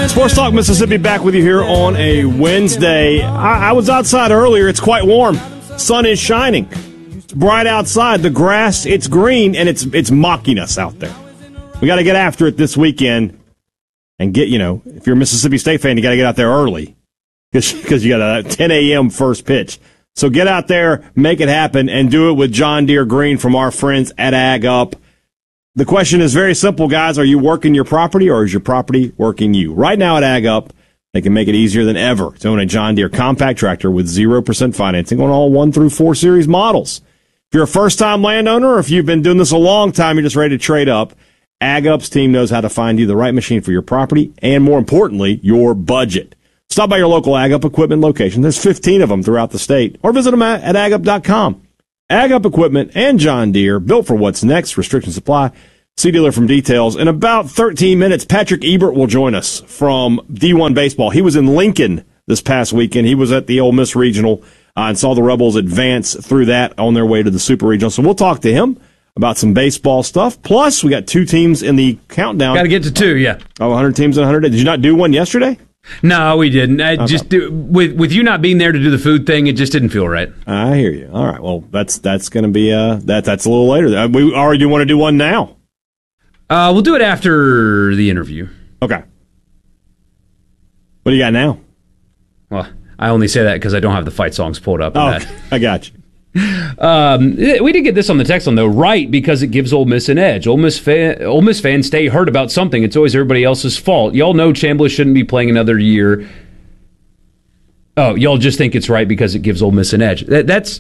Sports Talk Mississippi back with you here on a Wednesday. I was outside earlier. It's quite warm. Sun is shining. It's bright outside. The grass, it's green, and it's mocking us out there. We got to get after it this weekend and get, if you're a Mississippi State fan, you got to get out there early because you got a 10 a.m. first pitch. So get out there, make it happen, and do it with John Deere Green from our friends at Ag Up. The question is very simple, guys. Are you working your property, or is your property working you? Right now at Ag Up, they can make it easier than ever to own a John Deere compact tractor with 0% financing on all 1 through 4 series models. If you're a first-time landowner, or if you've been doing this a long time, you're just ready to trade up, Ag Up's team knows how to find you the right machine for your property and, more importantly, your budget. Stop by your local Ag Up equipment location. There's 15 of them throughout the state, or visit them at agup.com. Ag Up Equipment and John Deere, built for what's next. Restrictions apply. See dealer from details. In about 13 minutes, Patrick Ebert will join us from D1 Baseball. He was in Lincoln this past weekend. He was at the Ole Miss Regional and saw the Rebels advance through that on their way to the Super Regional. So we'll talk to him about some baseball stuff. Plus, we got 2 teams in the countdown. Got to get to 2, yeah. Oh, 100 teams in 100 days. Did you not do one yesterday? No, we didn't. With you not being there to do the food thing, it just didn't feel right. I hear you. All right. Well, that's going to be that's a little later. We already want to do one now. We'll do it after the interview. Okay. What do you got now? Well, I only say that because I don't have the fight songs pulled up. Okay. I got you. We did get this on the text line, though. Right, because it gives Ole Miss an edge. Ole Miss fans stay hurt about something. It's always everybody else's fault. Y'all know Chambliss shouldn't be playing another year. Oh, y'all just think it's right because it gives Ole Miss an edge. That's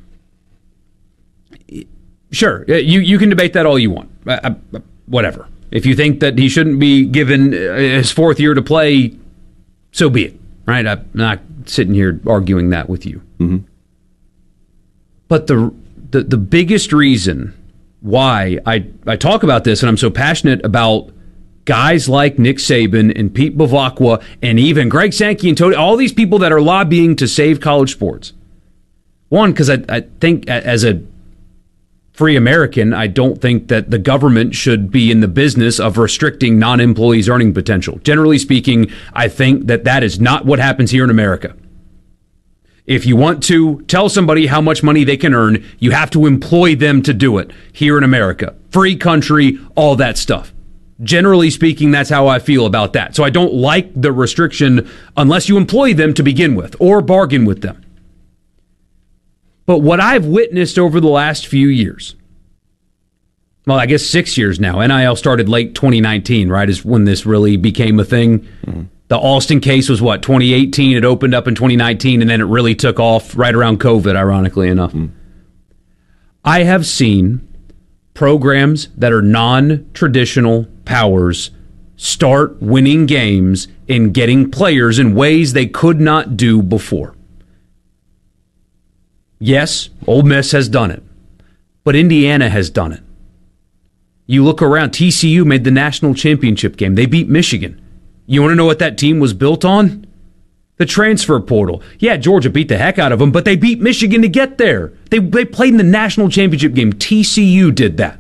sure. You can debate that all you want. Whatever. If you think that he shouldn't be given his 4th year to play, so be it. Right? I'm not sitting here arguing that with you. Mm-hmm. But the biggest reason why I talk about this and I'm so passionate about guys like Nick Saban and Pete Bavacqua and even Greg Sankey and Tony, all these people that are lobbying to save college sports. One, because I think as a free American, I don't think that the government should be in the business of restricting non-employees' earning potential. Generally speaking, I think that is not what happens here in America. If you want to tell somebody how much money they can earn, you have to employ them to do it here in America. Free country, all that stuff. Generally speaking, that's how I feel about that. So I don't like the restriction unless you employ them to begin with or bargain with them. But what I've witnessed over the last few years, well, I guess 6 years now, NIL started late 2019, right, is when this really became a thing. Mm-hmm. The Alston case was, 2018? It opened up in 2019, and then it really took off right around COVID, ironically enough. Mm. I have seen programs that are non-traditional powers start winning games and getting players in ways they could not do before. Yes, Ole Miss has done it, but Indiana has done it. You look around, TCU made the national championship game. They beat Michigan. You want to know what that team was built on? The transfer portal. Yeah, Georgia beat the heck out of them, but they beat Michigan to get there. They played in the national championship game. TCU did that.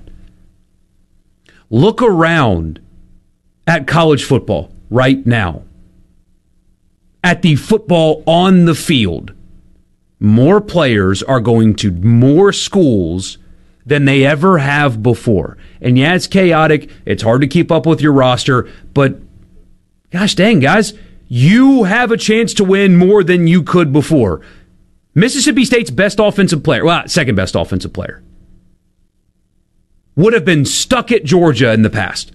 Look around at college football right now. At the football on the field, more players are going to more schools than they ever have before. And yeah, it's chaotic. It's hard to keep up with your roster, but gosh dang, guys, you have a chance to win more than you could before. Mississippi State's best offensive player, second best offensive player, would have been stuck at Georgia in the past.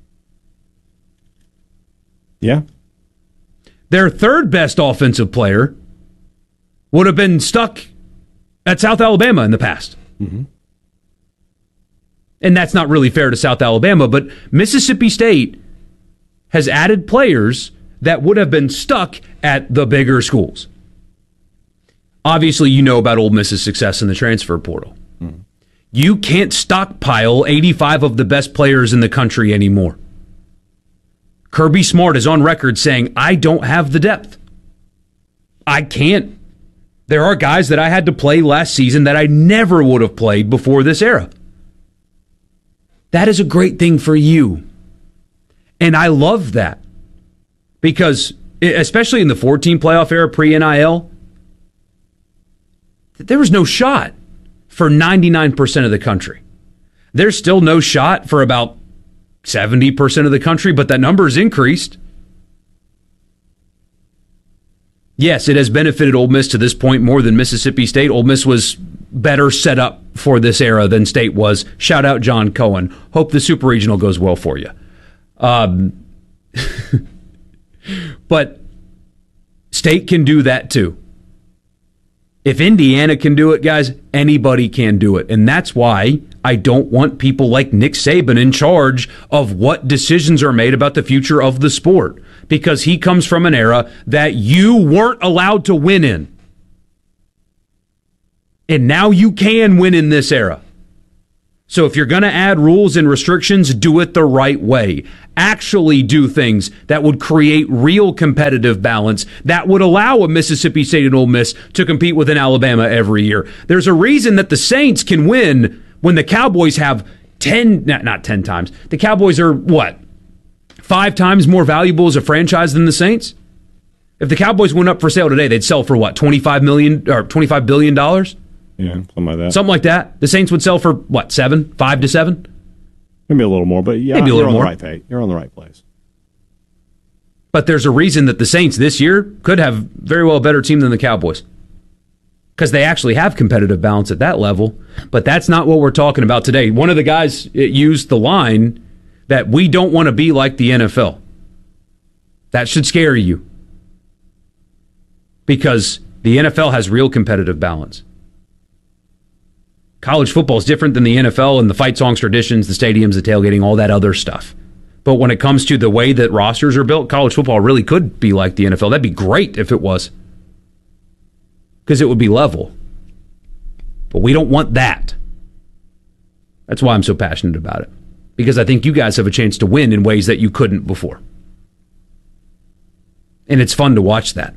Yeah. Their third best offensive player would have been stuck at South Alabama in the past. Mm-hmm. And that's not really fair to South Alabama, but Mississippi State has added players that would have been stuck at the bigger schools. Obviously, you know about Ole Miss's success in the transfer portal. Mm-hmm. You can't stockpile 85 of the best players in the country anymore. Kirby Smart is on record saying, I don't have the depth. I can't. There are guys that I had to play last season that I never would have played before this era. That is a great thing for you. And I love that. Because, especially in the 14 playoff era pre-NIL, there was no shot for 99% of the country. There's still no shot for about 70% of the country, but that number has increased. Yes, it has benefited Ole Miss to this point more than Mississippi State. Ole Miss was better set up for this era than State was. Shout out John Cohen. Hope the Super Regional goes well for you. But State can do that too. If Indiana can do it, guys, anybody can do it. And that's why I don't want people like Nick Saban in charge of what decisions are made about the future of the sport. Because he comes from an era that you weren't allowed to win in. And now you can win in this era. So if you're going to add rules and restrictions, do it the right way. Actually do things that would create real competitive balance that would allow a Mississippi State and Ole Miss to compete with an Alabama every year. There's a reason that the Saints can win when the Cowboys have not 10 times. The Cowboys are, 5 times more valuable as a franchise than the Saints? If the Cowboys went up for sale today, they'd sell for $25 billion? Yeah, something like that. Something like that. The Saints would sell for 7? 5 to 7? Maybe a little more, but yeah, maybe a little more. You're on the right place. But there's a reason that the Saints this year could have very well a better team than the Cowboys. Because they actually have competitive balance at that level. But that's not what we're talking about today. One of the guys used the line that we don't want to be like the NFL. That should scare you. Because the NFL has real competitive balance. College football is different than the NFL and the fight songs, traditions, the stadiums, the tailgating, all that other stuff. But when it comes to the way that rosters are built, college football really could be like the NFL. That'd be great if it was. Because it would be level. But we don't want that. That's why I'm so passionate about it. Because I think you guys have a chance to win in ways that you couldn't before. And it's fun to watch that.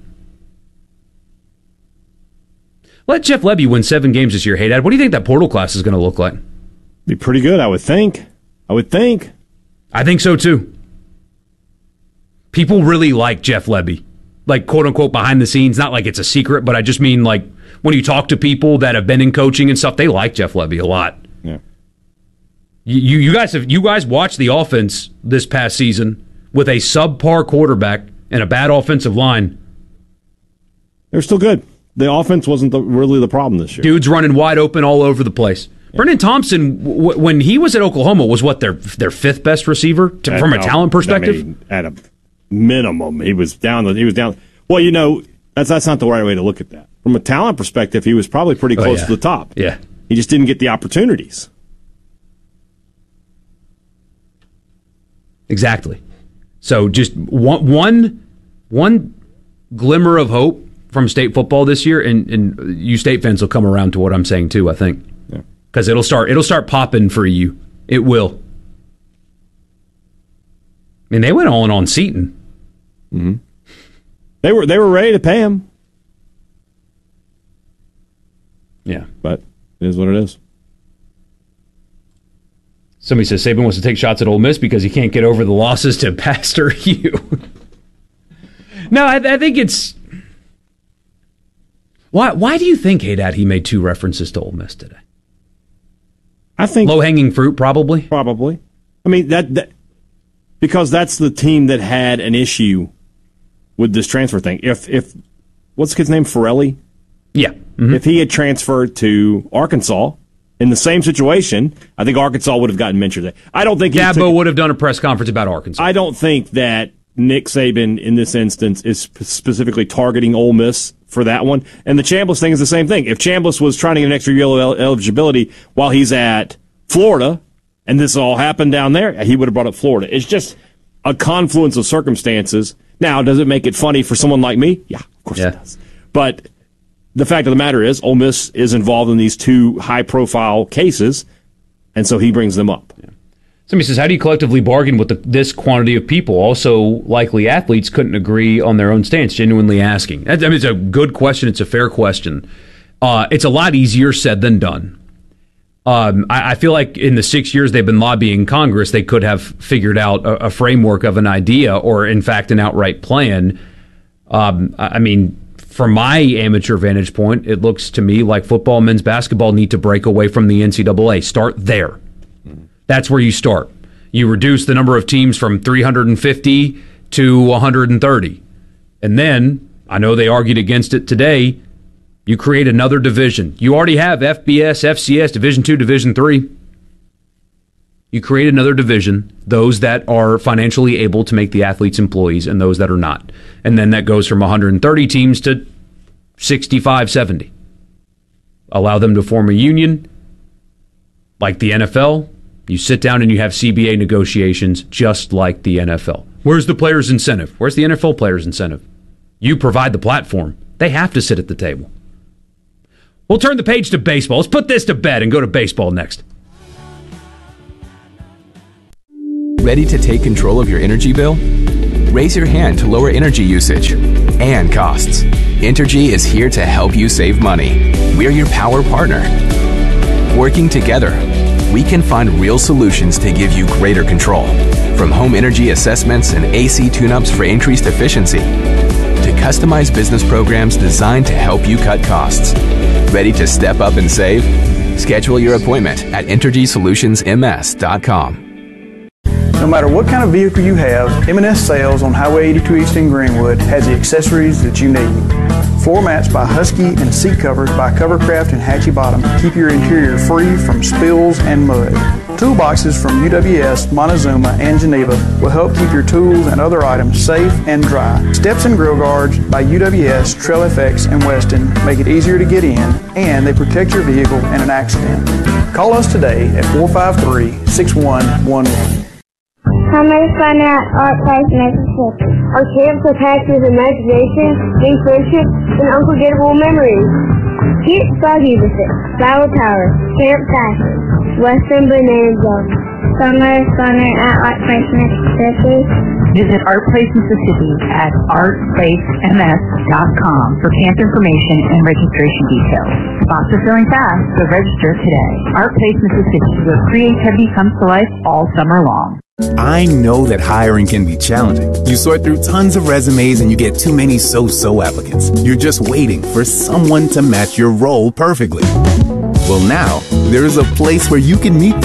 Let Jeff Lebby win 7 games this year. Hey, Dad, what do you think that portal class is going to look like? Be pretty good, I would think. I think so, too. People really like Jeff Lebby. Like, quote-unquote, behind the scenes. Not like it's a secret, but I just mean, like, when you talk to people that have been in coaching and stuff, they like Jeff Lebby a lot. Yeah. You guys watched the offense this past season with a subpar quarterback and a bad offensive line. They're still good. The offense wasn't really the problem this year. Dudes running wide open all over the place. Yeah. Brennan Thompson, when he was at Oklahoma, was their 5th best receiver from a talent perspective? I mean, at a minimum, he was down. Well, that's not the right way to look at that. From a talent perspective, he was probably pretty close to the top. Yeah, he just didn't get the opportunities. Exactly. So just one glimmer of hope from state football this year, and you state fans will come around to what I'm saying too, I think. Because it'll start popping for you. It will. I mean, they went all in on Seton. Mm-hmm. They were ready to pay him. Yeah. But it is what it is. Somebody says Saban wants to take shots at Ole Miss because he can't get over the losses to Pastor Hugh. No, I think it's... Why do you think, hey, Dad, he made 2 references to Ole Miss today? I think low-hanging fruit, probably. Probably. I mean, that because that's the team that had an issue with this transfer thing. If what's the kid's name, Forelli? Yeah. Mm-hmm. If he had transferred to Arkansas in the same situation, I think Arkansas would have gotten mentioned. I don't think Dabo would have done a press conference about Arkansas. I don't think that Nick Saban, in this instance, is specifically targeting Ole Miss for that one. And the Chambliss thing is the same thing. If Chambliss was trying to get an extra year eligibility while he's at Florida, and this all happened down there, he would have brought up Florida. It's just a confluence of circumstances. Now, does it make it funny for someone like me? Yeah, of course it does. But the fact of the matter is, Ole Miss is involved in these 2 high-profile cases, and so he brings them up. Yeah. Somebody says, how do you collectively bargain with this quantity of people? Also, likely athletes couldn't agree on their own stance, genuinely asking. I mean, it's a good question. It's a fair question. It's a lot easier said than done. I feel like in the 6 years they've been lobbying Congress, they could have figured out a framework of an idea or, in fact, an outright plan. I mean, from my amateur vantage point, it looks to me like football and men's basketball need to break away from the NCAA. Start there. That's where you start. You reduce the number of teams from 350 to 130. And then, I know they argued against it today, you create another division. You already have FBS, FCS, Division II, Division III. You create another division, those that are financially able to make the athletes employees and those that are not. And then that goes from 130 teams to 65, 70. Allow them to form a union like the NFL. You sit down and you have CBA negotiations just like the NFL. Where's the players' incentive? Where's the NFL players' incentive? You provide the platform. They have to sit at the table. We'll turn the page to baseball. Let's put this to bed and go to baseball next. Ready to take control of your energy bill? Raise your hand to lower energy usage and costs. Entergy is here to help you save money. We're your power partner. Working together, we can find real solutions to give you greater control. From home energy assessments and AC tune-ups for increased efficiency, to customized business programs designed to help you cut costs. Ready to step up and save? Schedule your appointment at EnergySolutionsMS.com. No matter what kind of vehicle you have, M&S Sales on Highway 82 East in Greenwood has the accessories that you need. Floor mats by Husky and seat covers by Covercraft and Hatchie Bottom keep your interior free from spills and mud. Toolboxes from UWS, Montezuma, and Geneva will help keep your tools and other items safe and dry. Steps and grill guards by UWS, Trail FX, and Weston make it easier to get in, and they protect your vehicle in an accident. Call us today at 453-6111. Summer fun at Art Place, Mississippi. Our camps are packed with imagination, new friendship, and unforgettable memories. Get buggy with it. Flower Tower, Camp Fashion, Western Banana Zone. Summer fun at Art Place, Mississippi. Visit Art Place Mississippi at artplacems.com for camp information and registration details. Spots are filling fast, so register today. Art Place Mississippi, where creativity comes to life all summer long. I know that hiring can be challenging. You sort through tons of resumes and you get too many so-so applicants. You're just waiting for someone to match your role perfectly. Well, now, there's a place where you can meet them.